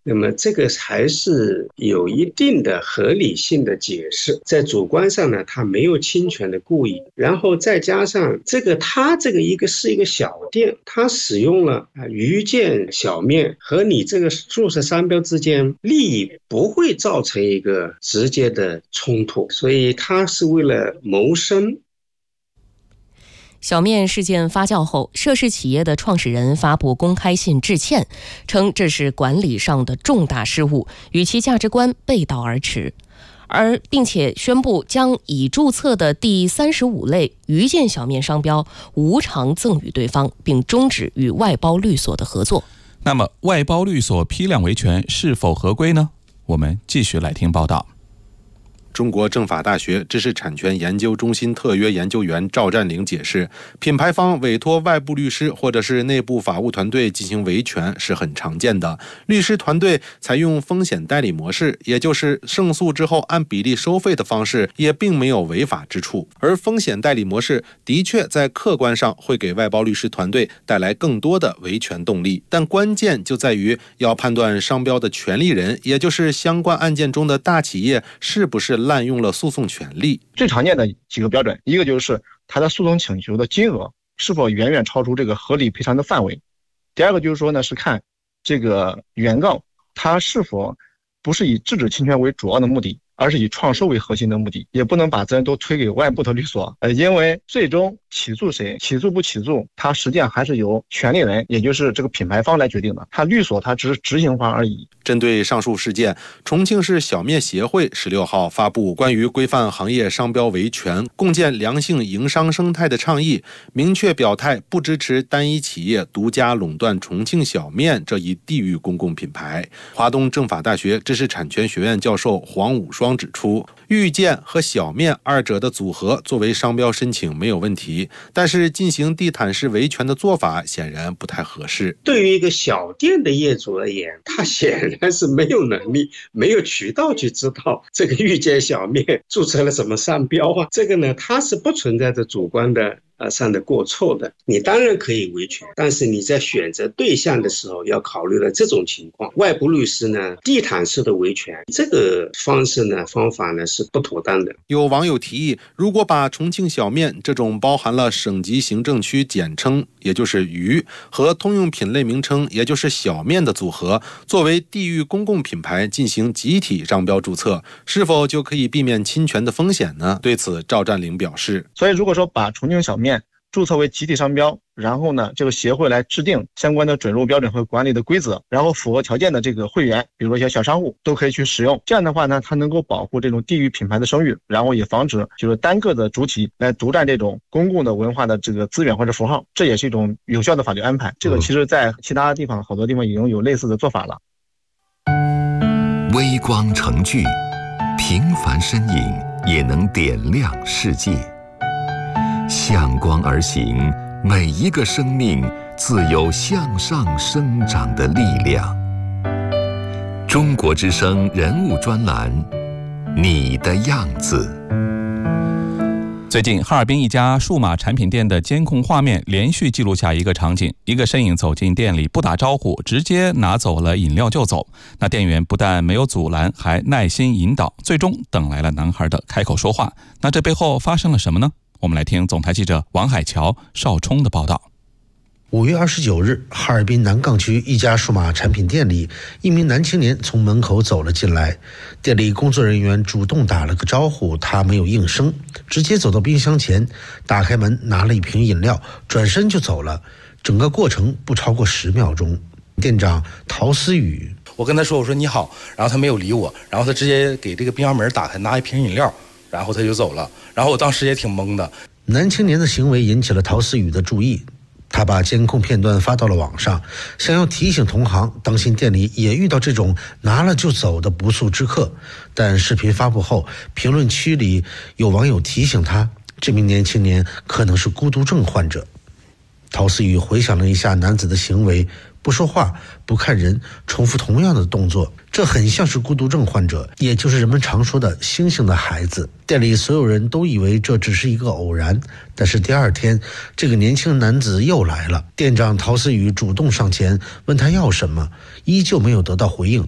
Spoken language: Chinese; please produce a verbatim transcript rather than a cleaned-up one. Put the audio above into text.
那么这个还是有一定的合理性的解释，在主观上呢，他没有侵权的故意，然后再加上这个他这个一个是一个小店，他使用了鱼见小面和你这个注册商标之间利益不会造成一个直接的冲突，所以他是为了谋生。 小面事件发酵后，涉事企业的创始人发布公开信致歉，称这是管理上的重大失误，与其价值观背道而驰，而并且宣布将已注册的第三十五类鱼见小面商标无偿赠与对方，并终止与外包律所的合作。 那么，外包律所批量维权是否合规呢？我们继续来听报道。 中国政法大学知识产权研究中心特约研究员赵占领解释，品牌方委托外部律师或者是内部法务团队进行维权是很常见的。律师团队采用风险代理模式，也就是胜诉之后按比例收费的方式，也并没有违法之处。而风险代理模式的确在客观上会给外包律师团队带来更多的维权动力，但关键就在于要判断商标的权利人，也就是相关案件中的大企业是不是滥用了诉讼权利。 最常见的几个标准，一个就是他的诉讼请求的金额是否远远超出这个合理赔偿的范围，第二个就是说呢，是看这个原告他是否不是以制止侵权为主要的目的，而是以创收为核心的目的，也不能把责任都推给外部的律所，呃，因为最终起诉谁，起诉不起诉，它实际上还是由权利人，也就是这个品牌方来决定的，他律所他只是执行方而已。 针对上述事件，重庆市小面协会十六号发布关于规范行业商标维权、共建良性营商生态的倡议，明确表态不支持单一企业独家垄断重庆小面这一地域公共品牌。华东政法大学知识产权学院教授黄武双指出，遇见和小面二者的组合作为商标申请没有问题，但是进行地毯式维权的做法显然不太合适。 对于一个小店的业主而言，他显然是没有能力、没有渠道去知道这个遇见小面注册了什么商标啊，这个呢，它是不存在着主观的呃上的过错的。你当然可以维权，但是你在选择对象的时候要考虑了这种情况。外部律师呢，地毯式的维权，这个方式呢方法呢是不妥当的。 有网友提议，如果把重庆小面这种包含了省级行政区简称也就是鱼和通用品类名称也就是小面的组合作为地域公共品牌进行集体商标注册，是否就可以避免侵权的风险呢？对此赵占领表示， 所以如果说把重庆小面注册为集体商标，然后呢，这个协会来制定相关的准入标准和管理的规则，然后符合条件的这个会员，比如说一些小商户都可以去使用。这样的话呢，它能够保护这种地域品牌的声誉，然后也防止就是单个的主体来独占这种公共的文化的这个资源或者符号，这也是一种有效的法律安排。这个其实在其他地方好多地方已经有类似的做法了。 微光成炬，平凡身影也能点亮世界。向光而行，每一个生命自有向上生长的力量。中国之声人物专栏，你的样子。 最近，哈尔滨一家数码产品店的监控画面连续记录下一个场景：一个身影走进店里，不打招呼，直接拿走了饮料就走。那店员不但没有阻拦，还耐心引导，最终等来了男孩的开口说话。那这背后发生了什么呢？我们来听总台记者王海桥、邵冲的报道。 五月二十九日，哈尔滨南岗区一家数码产品店里，一名男青年从门口走了进来，店里工作人员主动打了个招呼，他没有应声，直接走到冰箱前，打开门拿了一瓶饮料，转身就走了。整个过程不超过十秒钟。店长陶思雨， 我跟他说，我说你好，然后他没有理我，然后他直接给这个冰箱门打开，拿一瓶饮料，然后他就走了。然后我当时也挺懵的。 男青年的行为引起了陶思雨的注意，他把监控片段发到了网上，想要提醒同行当心店里也遇到这种拿了就走的不速之客。但视频发布后，评论区里有网友提醒他，这名年轻年可能是孤独症患者。陶思雨回想了一下男子的行为，不说话，不看人，重复同样的动作，这很像是孤独症患者，也就是人们常说的星星的孩子。店里所有人都以为这只是一个偶然，但是第二天，这个年轻男子又来了。店长陶思雨主动上前问他要什么，依旧没有得到回应。